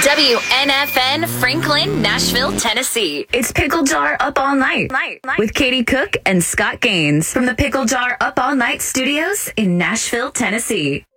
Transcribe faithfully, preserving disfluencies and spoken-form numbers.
W N F N, Franklin, Nashville, Tennessee. It's Pickle Jar Up All Night, night, night with Katie Cook and Scott Gaines from the Pickle Jar Up All Night Studios in Nashville, Tennessee.